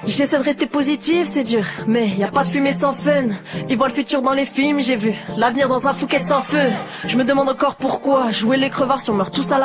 J'essaie de rester positif, c'est dur, mais y a pas de fumée sans fun. Ils voient le futur dans les films, j'ai vu l'avenir dans un Phuket sans feu. Je me demande encore pourquoi jouer les crevards si on meurt tous à la